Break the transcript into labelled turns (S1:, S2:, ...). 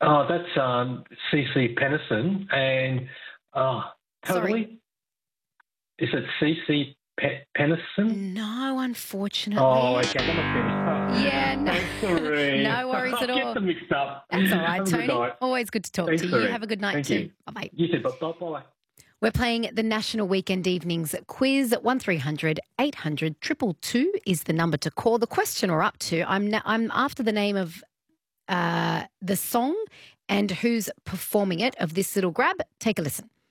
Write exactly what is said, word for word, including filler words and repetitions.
S1: Oh, that's um, C C Pennison and oh,
S2: Sorry.
S1: totally. Is it C C Pe- Pennison?
S2: No, unfortunately.
S1: Oh, okay, that must be.
S2: Yeah, no,
S1: Thanks, Lorraine.
S2: no worries at
S1: I
S2: all.
S1: get them mixed up.
S2: That's all right,
S1: Have a good
S2: Tony.
S1: night.
S2: Always good to talk
S1: Thanks,
S2: to you.
S1: Lorraine.
S2: Have a good night
S1: Thank
S2: too.
S1: you.
S2: Bye-bye.
S1: You too. Bye bye.
S2: We're playing the National Weekend Evenings quiz. one three hundred eight hundred two two two is the number to call. The question we're up to, I'm, na- I'm after the name of uh, the song and who's performing it of this little grab. Take a listen.